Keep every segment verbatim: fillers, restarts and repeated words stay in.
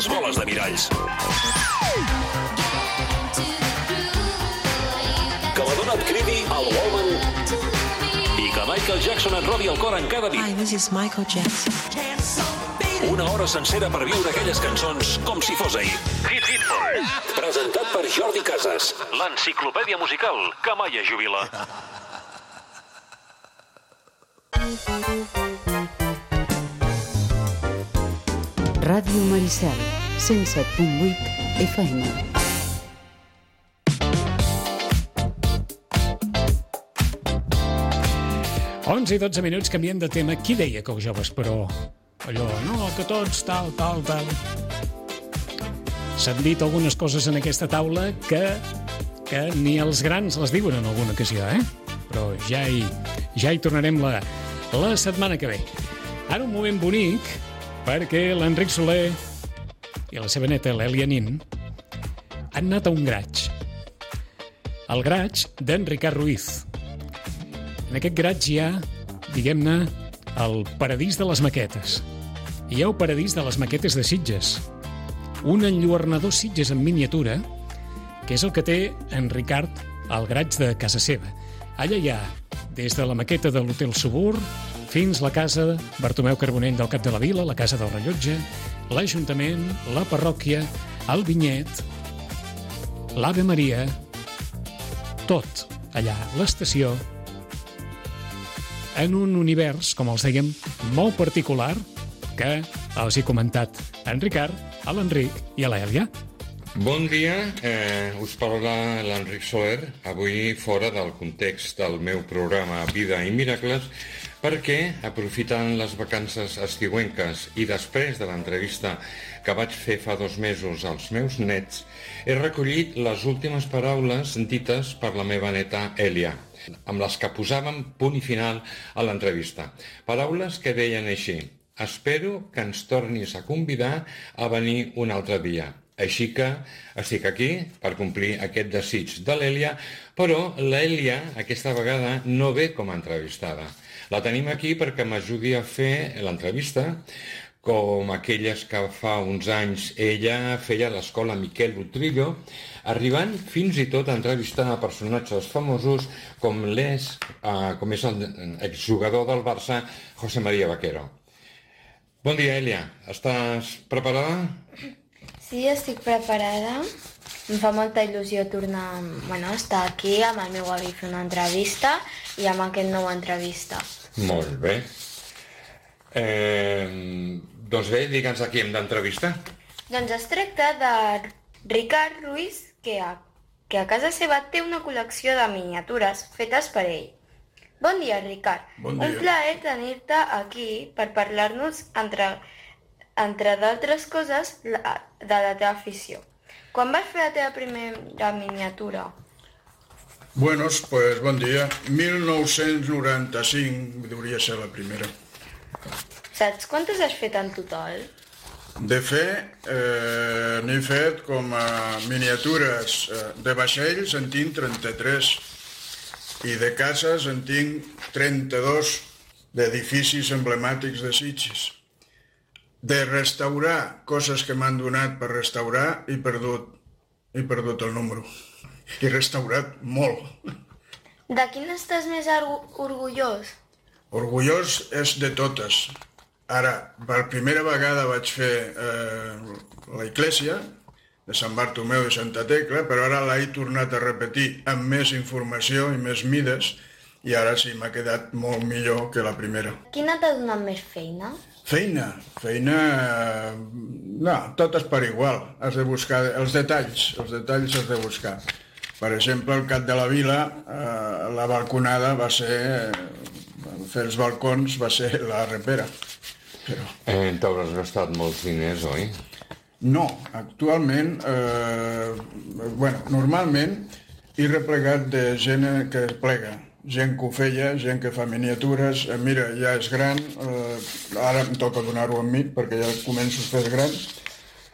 Boles de miralls. Que la dona et cridi al Wallman i que Michael Jackson et robi el cor en cada dit. Hi, this is Michael Jackson. Una hora sencera per viure aquelles cançons com si fos ahir. Hit Hit Boys. Presentat per Jordi Casas. L'enciclopèdia musical que mai es jubila. Ràdio Maricel, cent set punt vuit F M. onze i dotze minuts, canviem de tema. Qui deia que els joves, però... allò, no, que tots, tal, tal, tal... S'han dit algunes coses en aquesta taula que, que ni els grans les diuen en alguna ocasió, eh? Però ja hi, ja hi tornarem la, la setmana que ve. Ara un moment bonic, perquè l'Enric Soler i la seva neta, l'Èlia Nin, han anat a un graig. El graig d'en Ricard Ruiz. En aquest graig hi ha, diguem-ne, el paradís de les maquetes. Hi ha el paradís de les maquetes de Sitges. Un enlluernador Sitges en miniatura, que és el que té en Ricard al graig de casa seva. Allà hi ha, des de la maqueta de l'Hotel Subur fins la casa Bartomeu Carbonell del Cap de la Vila, la casa del Rellotge, l'Ajuntament, la parròquia, el vinyet, l'Ave Maria, tot allà, l'estació, en un univers, com els dèiem, molt particular, que els he comentat a en Ricard, a l'Enric i a l'Èlia. Bon dia, eh, us parla l'Enric Soler, avui fora del context del meu programa Vida i Miracles, perquè, aprofitant les vacances estiuenques i després de l'entrevista que vaig fer fa dos mesos als meus nets, he recollit les últimes paraules dites per la meva neta Èlia, amb les que posàvem punt i final a l'entrevista. Paraules que deien així: espero que ens tornis a convidar a venir un altre dia. Així que estic aquí per complir aquest desig de l'Èlia, però l'Èlia aquesta vegada no ve com a entrevistada. La tenim aquí perquè m'ajudi a fer l'entrevista, com aquelles que fa uns anys ella feia a l'escola Miquel Utrillo, arribant fins i tot a entrevistar a personatges famosos com l'és, eh, com és el exjugador del Barça, José María Vaquero. Bon dia, Èlia. Estàs preparada? Sí, estic preparada. Em fa molta il·lusió tornar, bueno, estar aquí amb el meu avi fer una entrevista i amb aquest nou entrevista. Molt bé. Eh, doncs bé, digue'ns a qui hem d'entrevistar. Doncs es tracta de Ricard Ruiz, que a, que a casa seva té una col·lecció de miniatures fetes per ell. Bon dia, Ricard. Bon dia. Un plaer tenir-te aquí per parlar-nos, entre, entre d'altres coses, la, de la teva afició. Quan vas fer la teva primera miniatura? Buenos, pues bon dia. mil nou-cents noranta-cinc hauria ser la primera. Saps quantes has fet en total? De fet, eh, n'he fet com a miniatures eh, de vaixells en tinc trenta-tres i de cases en tinc trenta-dos, d'edificis emblemàtics de Sitges. De restaurar coses que m'han donat per restaurar he perdut, he perdut el número. He restaurat molt. De quin estàs més orgullós? Orgullós és de totes. Ara, per primera vegada vaig fer eh, la Iglesia de Sant Bartomeu de Santa Tecla, però ara l'he tornat a repetir amb més informació i més mides, i ara sí, m'ha quedat molt millor que la primera. Quina t'ha donat més feina? Feina, feina... No, totes per igual. Has de buscar els detalls, els detalls has de buscar. Per exemple, al Cap de la Vila, eh, la balconada va ser... fer els balcons va ser la repera. Però... Eh, T'hauràs gastat molts diners, oi? No, actualment, eh, bueno, normalment he replegat de gent que plega, gent que ho feia, gent que fa miniatures. Eh, mira, ja és gran, eh, ara em toca donar-ho a mi perquè ja començo a fer gran,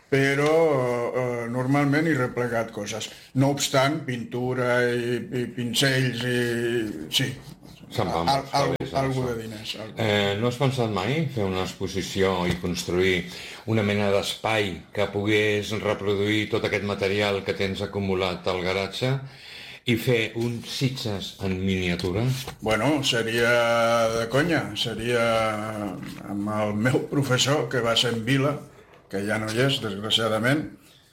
però eh, normalment he replegat coses. No obstant, pintura i, i pincells i... sí, Se'n va al, molts al, calés, algo això. de diners. Algo. Eh, no has pensat mai fer una exposició i construir una mena d'espai que pogués reproduir tot aquest material que tens acumulat al garatge i fer un Sitges en miniatura? Bueno, seria de conya, seria amb el meu professor, que va ser en Vila, que ja no hi és, desgraciadament.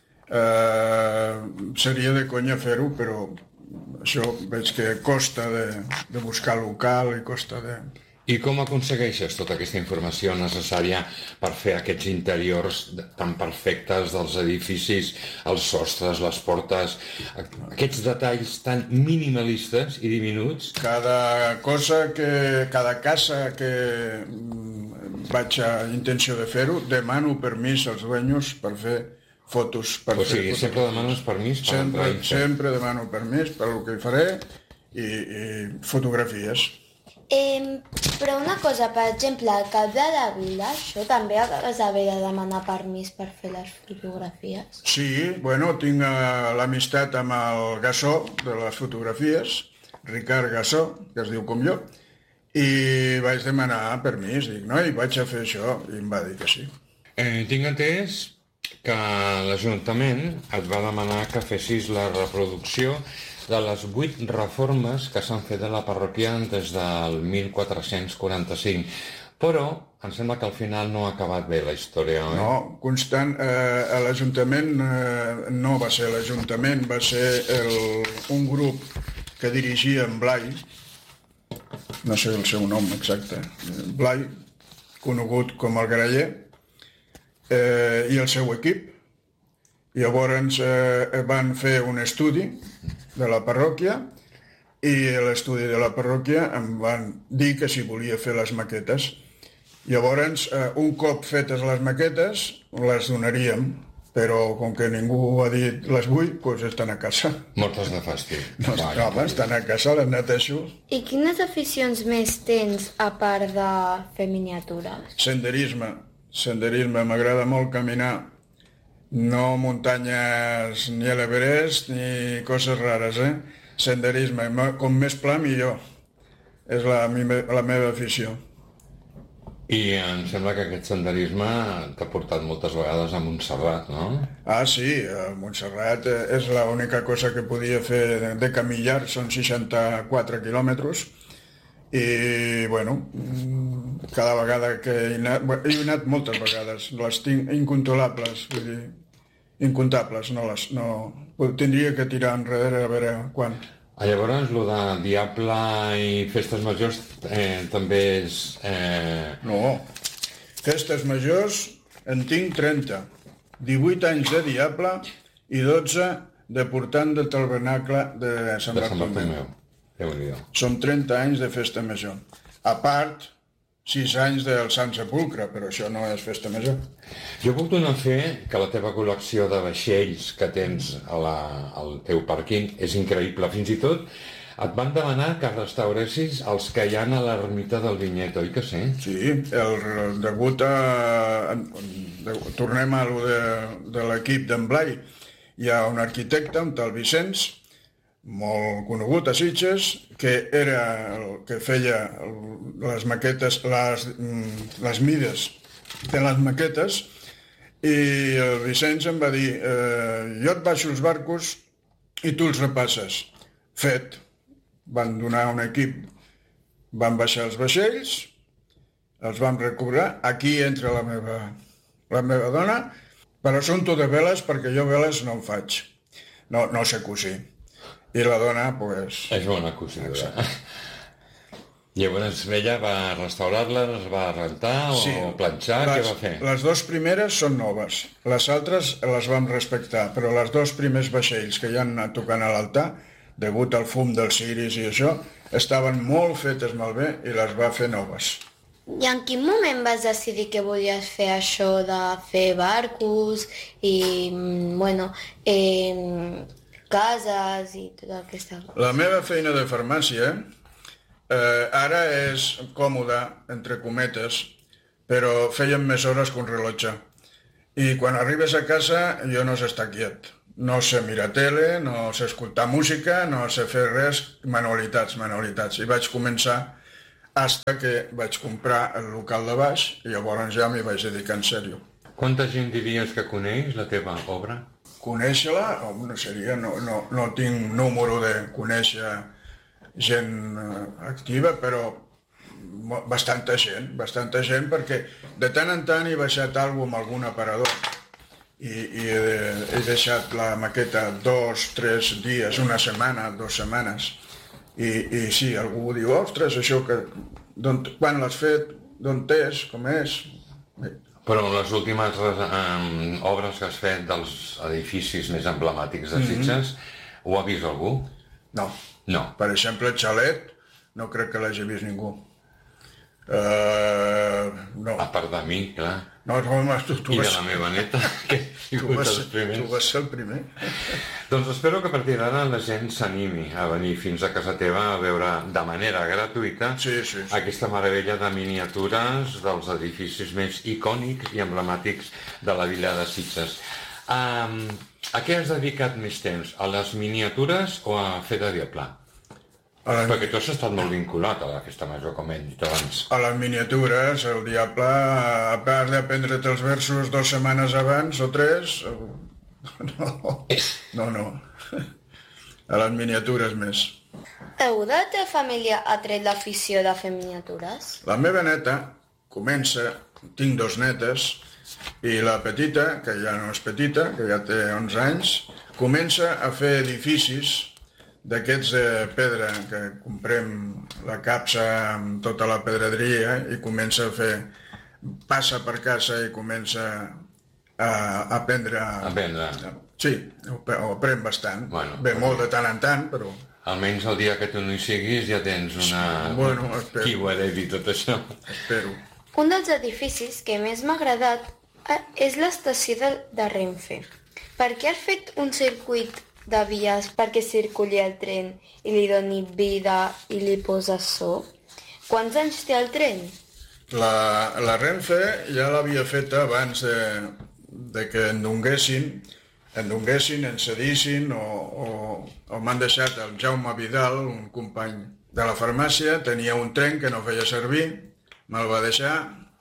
Eh, seria de conya fer-ho, però això veig que costa de, de buscar local i costa de... I com aconsegueixes tota aquesta informació necessària per fer aquests interiors tan perfectes dels edificis, els sostres, les portes, aquests detalls tan minimalistes i diminuts? Cada cosa que... cada casa que vaig a intenció de fer-ho, demano permís als dueños per fer fotos. Per o sigui, fer sempre demanes permís per sempre, entrar i fer. sempre demano permís per el que hi faré i, i fotografies. Eh, però una cosa, per exemple, al cap de la vila, això també has d'haver de demanar permís per fer les fotografies? Sí, bueno, tinc uh, l'amistat amb el Gassó de les fotografies, Ricard Gassó, que es diu com jo, i vaig demanar permís, dic, no, i vaig a fer això, i em va dir que sí. Eh, tinc entès que l'Ajuntament et va demanar que fessis la reproducció de les vuit reformes que s'han fet a la parròquia des del mil quatre-cents quaranta-cinc. Però em sembla que al final no ha acabat bé la història, oi? No, constant, eh, l'Ajuntament eh, no va ser l'Ajuntament, va ser el, un grup que dirigia en Blai, no sé el seu nom exacte, Blai, conegut com el Graller, eh, i el seu equip. Llavors eh, van fer un estudi de la parròquia i a l'estudi de la parròquia em van dir que si volia fer les maquetes. Llavors, eh, un cop fetes les maquetes, les donaríem, però com que ningú ha dit les vull, doncs estan a casa. Mortes de fàstic. No, no, home, estan a casa, les netejo. I quines aficions més tens a part de fer miniatures? Senderisme. Senderisme, m'agrada molt caminar. No muntanyes ni a l'Everest ni coses rares, eh? Senderisme, com més pla millor. És la, la meva afició. I em sembla que aquest senderisme t'ha portat moltes vegades a Montserrat, no? Ah, sí, a Montserrat és l'única cosa que podia fer de camillar, són seixanta-quatre quilòmetres, i, bueno, cada vegada que he anat, he anat moltes vegades, les tinc incontrolables, vull dir, incontables, no les, no, tindria que tirar enrere a veure quan. Ah, llavors, el de Diable i Festes Majors eh, també és... Eh... No, Festes Majors en tinc trenta, divuit anys de Diable i dotze de portant del tabernacle de Sant de Sant Bartomeu. Déu-n'hi-do. Són trenta anys de festa major. A part, sis anys del Sant Sepulcre, però això no és festa major. Jo puc donar fe que la teva col·lecció de vaixells que tens a la, al teu pàrquing és increïble. Fins i tot et van demanar que restauressis els que hi ha a l'ermita del Vinyet, oi que sí? Sí, el, degut a... De, tornem a lo de, de l'equip d'en Blai. Hi ha un arquitecte, un tal Vicenç, molt conegut a Sitges, que era el que feia les maquetes, les, les mides de les maquetes, i el Vicenç em va dir eh, jo et baixo els barcos i tu els repasses. Fet. Van donar un equip, van baixar els vaixells, els vam recobrar, aquí entra la meva, la meva dona, per assumpte de veles, perquè jo veles no en faig, no, no sé cosir. I la dona, pues... És bona cosidora. Llavors ella va restaurar-la, es va rentar o sí, planxar, les, què va fer? Les dues primeres són noves, les altres les vam respectar, però les dos primers vaixells que ja han anat tocant a l'altar, degut al fum dels ciris i això, estaven molt fetes malbé i les va fer noves. I en quin moment vas decidir que volies fer això de fer barcos i, bueno, eh, cases i tota aquesta cosa? La meva feina de farmàcia eh, ara és còmoda, entre cometes, però fèiem més hores que un rellotge. I quan arribes a casa jo no sé estar quiet. No sé mirar tele, no sé escoltar música, no sé fer res, manualitats, manualitats. I vaig començar hasta que vaig comprar el local de baix i llavors ja m'hi vaig dedicar en sèrio. Quanta gent diries que coneix la teva obra? Conèixer-la, no seria, no, no, no tinc número de conèixer gent activa, però bastanta gent, bastanta gent, perquè de tant en tant he baixat alguna amb algun aparador i, i he, he deixat la maqueta dos, tres dies, una setmana, dues setmanes, i, i sí, algú diu, ostres, això que, quan l'has fet, d'on és, com és? Però les últimes um, obres que has fet dels edificis més emblemàtics de Sitges, mm-hmm. ho ha vist algú? No. No. Per exemple, el xalet no crec que l'hagi vist ningú. Uh, no. A part de mi, clar. No, no, tu, tu I vas... de la meva neta, que he tu, sigut vas, els primers. tu vas ser el primer. Doncs espero que a partir d'ara la gent s'animi a venir fins a casa teva a veure de manera gratuïta sí, sí, sí. aquesta meravella de miniatures dels edificis més icònics i emblemàtics de la vila de Sitges. Um, a què has dedicat més temps? A les miniatures o a fer de diable? La... Perquè tu has estat molt vinculat a la festa major, com he dit abans. A les miniatures, el diable, a part d'aprendre't els versos dues setmanes abans o tres, no, no, no. A les miniatures més. Algú de la teva família ha tret l'afició de fer miniatures? La meva neta comença, tinc dos netes, i la petita, que ja no és petita, que ja té onze anys, comença a fer edificis d'aquests de pedra, que comprem la capsa amb tota la pedreria i comença a fer, passa per casa i comença a aprendre... A aprendre. Sí, ho, ho aprèn bastant. Bueno, Bé, molt de tant en tant, però... Almenys el dia que tu no hi siguis ja tens una... Bueno, espero. Qui ho heredi tot això? Espero. Un dels edificis que més m'ha agradat és l'estació de, de Renfe. Per què has fet un circuit de vies perquè circuli el tren i li doni vida i li posa so? Quants anys té el tren? La, la Renfe ja l'havia feta abans de, de que en donguessin, en donguessin, en cedissin o, o, o m'han deixat el Jaume Vidal, un company de la farmàcia, tenia un tren que no feia servir, me'l va deixar.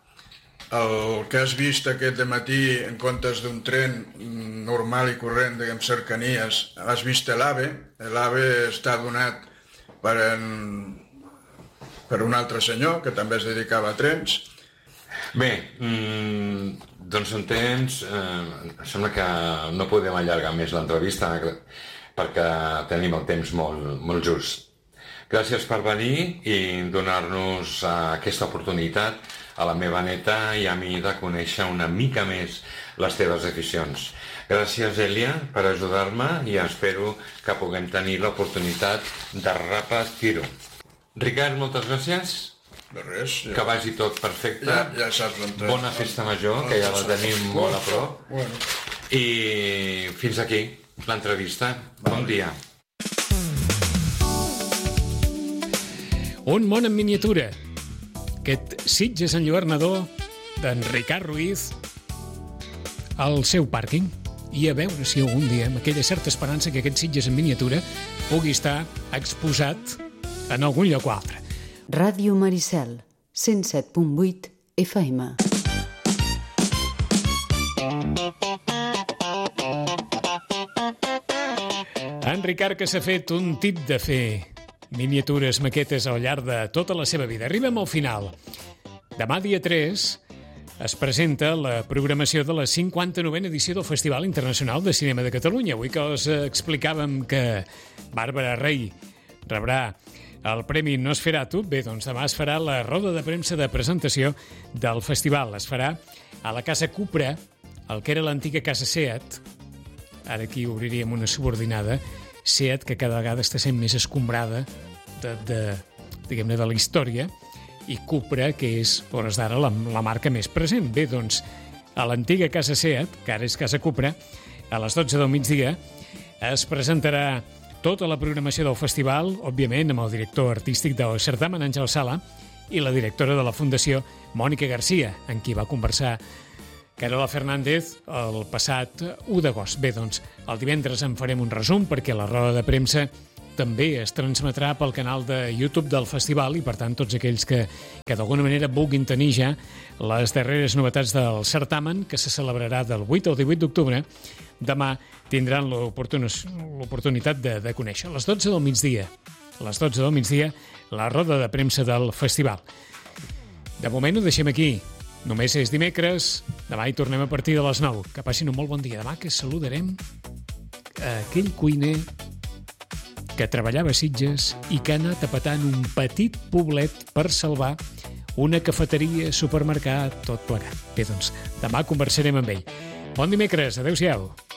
El que has vist aquest dematí, en comptes d'un tren normal i corrent, amb cercanies, has vist l'AVE. L'AVE està donat per, en, per un altre senyor, que també es dedicava a trens. Bé, mmm, doncs en temps, eh, sembla que no podem allargar més l'entrevista perquè tenim el temps molt, molt just. Gràcies per venir i donar-nos uh, aquesta oportunitat a la meva neta i a mi de conèixer una mica més les teves aficions. Gràcies, Èlia, per ajudar-me i espero que puguem tenir l'oportunitat de repetir-ho. Ricard, moltes gràcies. De res. Ja. Que vagi tot perfecte. Ja, ja saps on té. Bona festa major, que ja la tenim molt a prop. Bueno. I fins aquí l'entrevista. Bon dia. Un món en miniatura. Aquest Sitges enlluernador d'en Ricard Ruiz al seu pàrquing. I a veure si algun dia, amb aquella certa esperança que aquest Sitges en miniatura pugui estar exposat en algun lloc o altre. Ràdio Maricel, cent set punt vuit F M. En Ricard, que s'ha fet un tip de fer miniatures, maquetes al llarg de tota la seva vida. Arribem al final. Demà, dia tres, es presenta la programació de la cinquanta-novena edició del Festival Internacional de Cinema de Catalunya. Avui que us explicàvem que Bàrbara Rey rebrà el Premi Nosferatu, bé, doncs demà es farà la roda de premsa de presentació del festival. Es farà a la Casa Cupra, el que era l'antiga Casa Seat. Ara aquí obriríem una subordinada. Seat, que cada vegada està sent més escombrada de, de, diguem-ne, de la història, i Cupra, que és, a hores d'ara, la, la marca més present. Bé, doncs, a l'antiga Casa Seat, que ara és Casa Cupra, a les dotze del migdia, es presentarà tota la programació del festival, òbviament, amb el director artístic del certamen, Àngel Sala, i la directora de la Fundació, Mònica Garcia, amb qui va conversar Carola Fernández el passat u d'agost. Bé, doncs, el divendres en farem un resum perquè la roda de premsa també es transmetrà pel canal de YouTube del festival i, per tant, tots aquells que, que d'alguna manera vulguin tenir ja les darreres novetats del certamen, que se celebrarà del vuit al divuit d'octubre, demà tindran l'oportunitat de, de conèixer. A les dotze del migdia, a les dotze del migdia, la roda de premsa del festival. De moment ho deixem aquí. Només és dimecres, demà hi tornem a partir de les nou. Que passin un molt bon dia. Demà que saludarem a aquell cuiner que treballava a Sitges i que ha anat a petar en un petit poblet per salvar una cafeteria, supermercat, tot plegat. Bé, doncs, demà conversarem amb ell. Bon dimecres, adeu-siau.